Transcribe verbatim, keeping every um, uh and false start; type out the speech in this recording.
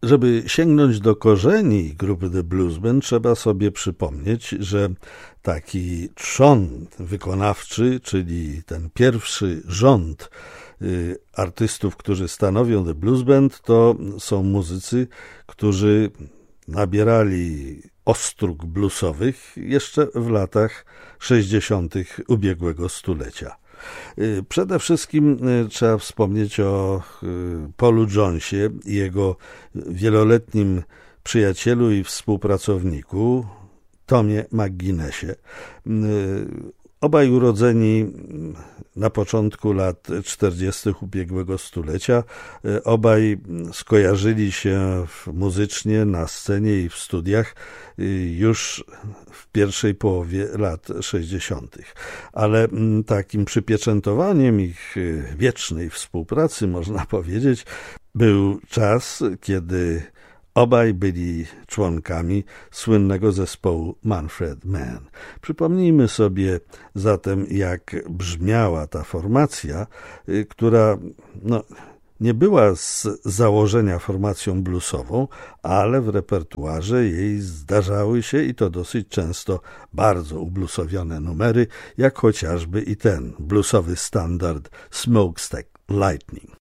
Żeby sięgnąć do korzeni grupy The Blues Band, trzeba sobie przypomnieć, że taki trzon wykonawczy, czyli ten pierwszy rząd y, artystów, którzy stanowią The Blues Band, to są muzycy, którzy nabierali ostróg bluesowych jeszcze w latach sześćdziesiątych ubiegłego stulecia. Przede wszystkim trzeba wspomnieć o Paulu Jonesie i jego wieloletnim przyjacielu i współpracowniku Tomie McGuinnessie. Obaj urodzeni na początku lat czterdziestych ubiegłego stulecia, obaj skojarzyli się muzycznie na scenie i w studiach już w pierwszej połowie lat sześćdziesiątych. Ale takim przypieczętowaniem ich wiecznej współpracy, można powiedzieć, był czas, kiedy obaj byli członkami słynnego zespołu Manfred Mann. Przypomnijmy sobie zatem, jak brzmiała ta formacja, która no, nie była z założenia formacją bluesową, ale w repertuarze jej zdarzały się i to dosyć często bardzo ubluesowione numery, jak chociażby i ten bluesowy standard Smokestack Lightning.